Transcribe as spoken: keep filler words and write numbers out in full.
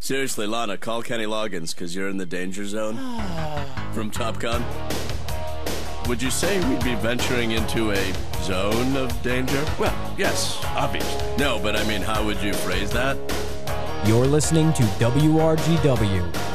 Seriously, Lana, call Kenny Loggins, because you're in the danger zone from Top Gun. Would you say we'd be venturing into a zone of danger? Well, yes, obvious. No, but I mean, how would you phrase that? You're listening to W R G W,